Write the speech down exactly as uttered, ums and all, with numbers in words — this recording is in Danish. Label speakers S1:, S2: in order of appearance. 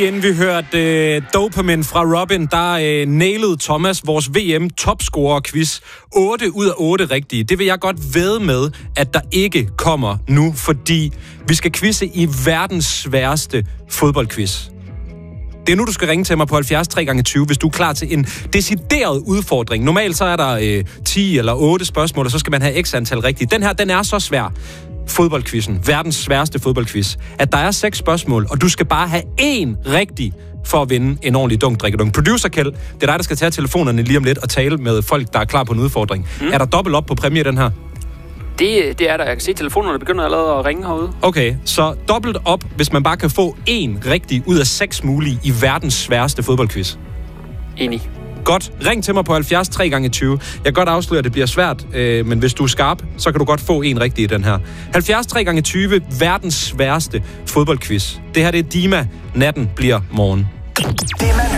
S1: Inden vi hørte øh, Dopamine fra Robin, der øh, nailede Thomas vores V M-topscorer-quiz. otte ud af otte rigtige. Det vil jeg godt vædde med, at der ikke kommer nu, fordi vi skal quizze i verdens sværeste fodboldquiz. Det er nu, du skal ringe til mig på halvfjerds tre gange tyve, hvis du er klar til en decideret udfordring. Normalt så er der øh, ti eller otte spørgsmål, og så skal man have x antal rigtige. Den her, den er så svær. Fodboldquizzen, verdens sværeste fodboldquiz, at der er seks spørgsmål, og du skal bare have én rigtig for at vinde en ordentlig dunk drikkedunk. Producer Kjeld, det er dig, der skal tage telefonerne lige om lidt og tale med folk, der er klar på en udfordring. Mm. Er der dobbelt op på præmie den her?
S2: Det, det er der. Jeg kan se, at telefonerne begynder allerede at ringe herude.
S1: Okay, så dobbelt op, hvis man bare kan få én rigtig ud af seks mulige i verdens sværeste fodboldquiz.
S2: Enig.
S1: Godt. Ring til mig på halvfjerds tre gange tyve. Jeg kan godt afsløre, at det bliver svært, øh, men hvis du er skarp, så kan du godt få en rigtig i den her. halvfjerds tre gange tyve, verdens sværeste fodboldquiz. Det her, det er Dima. Natten bliver morgen.
S3: Det man